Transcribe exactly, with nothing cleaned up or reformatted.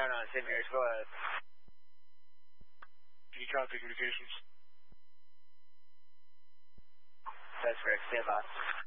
going on, Saint Mary's? Go ahead. Can you copy communications? That's correct. Stand by.